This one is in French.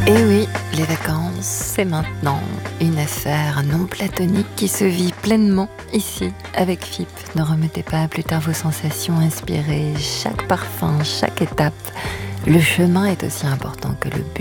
Et oui, les vacances, c'est maintenant une affaire non platonique qui se vit pleinement ici avec FIP. Ne remettez pas à plus tard vos sensations, inspirez chaque parfum, chaque étape. Le chemin est aussi important que le but.